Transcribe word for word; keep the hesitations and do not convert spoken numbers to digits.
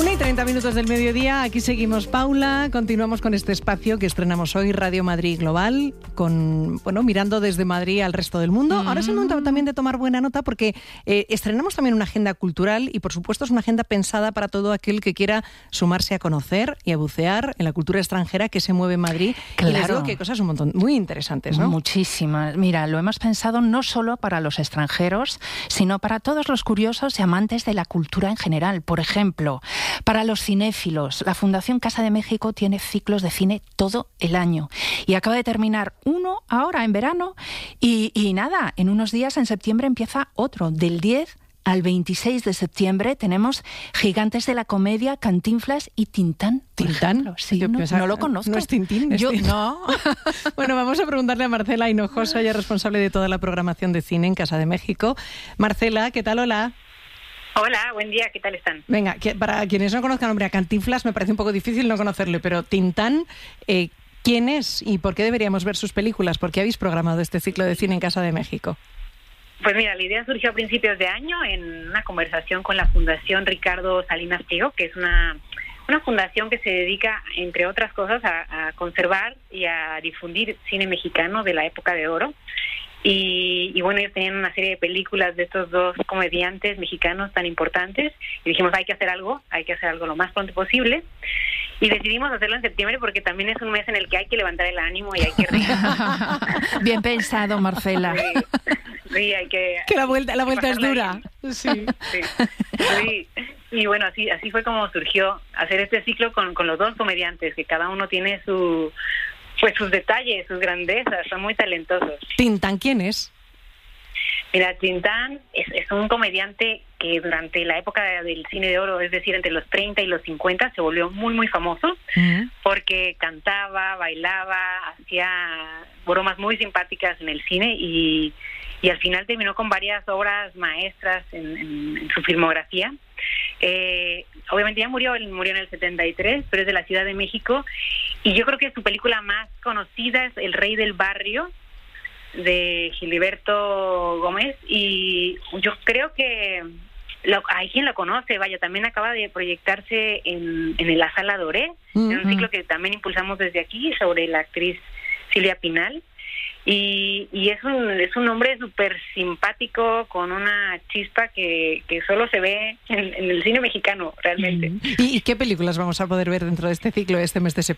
una y treinta minutos del mediodía, aquí seguimos, Paula, continuamos con este espacio que estrenamos hoy, Radio Madrid Global, con bueno mirando desde Madrid al resto del mundo. Mm. Ahora es el momento también de tomar buena nota porque eh, estrenamos también una agenda cultural y por supuesto es una agenda pensada para todo aquel que quiera sumarse a conocer y a bucear en la cultura extranjera que se mueve en Madrid. Claro. Y les digo que hay cosas un montón muy interesantes, ¿no? Muchísimas. Mira, lo hemos pensado no solo para los extranjeros, sino para todos los curiosos y amantes de la cultura en general. Por ejemplo, para los cinéfilos, la Fundación Casa de México tiene ciclos de cine todo el año y acaba de terminar uno ahora en verano y, y nada, en unos días en septiembre empieza otro. Del diez al veintiséis de septiembre tenemos Gigantes de la Comedia, Cantinflas y Tintán. ¿Tintán? Sí, Yo no, pensaba, no lo conozco. ¿No es Tintín? ¿Es Yo, Tintín? no. Bueno, vamos a preguntarle a Marcela Hinojosa, ella es responsable de toda la programación de cine en Casa de México. Marcela, ¿qué tal? Hola. Hola, buen día, ¿qué tal están? Venga, que para quienes no conozcan, hombre, a Cantinflas me parece un poco difícil no conocerle, pero Tintán, eh, ¿quién es y por qué deberíamos ver sus películas? ¿Por qué habéis programado este ciclo de cine en Casa de México? Pues mira, la idea surgió a principios de año en una conversación con la Fundación Ricardo Salinas Pliego, que es una, una fundación que se dedica, entre otras cosas, a, a conservar y a difundir cine mexicano de la época de oro. Y, y bueno, ellos tenían una serie de películas de estos dos comediantes mexicanos tan importantes y dijimos, hay que hacer algo, hay que hacer algo lo más pronto posible. Y decidimos hacerlo en septiembre porque también es un mes en el que hay que levantar el ánimo y hay que reír. Bien pensado, Marcela. Sí, sí, hay que... Que la vuelta, la vuelta es dura. Sí. Sí, sí. Y bueno, así así fue como surgió hacer este ciclo con, con los dos comediantes, que cada uno tiene su... Pues sus detalles, sus grandezas, son muy talentosos. ¿Tintán quién es? Mira, Tintán es, es un comediante que durante la época del cine de oro, es decir, entre los treinta y los cincuenta, se volvió muy, muy famoso uh-huh. porque cantaba, bailaba, hacía bromas muy simpáticas en el cine y, y al final terminó con varias obras maestras en, en, en su filmografía. Eh, obviamente ya murió, él murió en el setenta y tres, pero es de la Ciudad de México y yo creo que su película más conocida es El Rey del Barrio, de Gilberto Gómez, y yo creo que lo, hay quien lo conoce, vaya, también acaba de proyectarse en, en la Sala Doré, mm-hmm. en un ciclo que también impulsamos desde aquí sobre la actriz Silvia Pinal. Y, y es un es un hombre súper simpático con una chispa que, que solo se ve en, en el cine mexicano realmente. ¿Y, ¿Y qué películas vamos a poder ver dentro de este ciclo este mes de septiembre?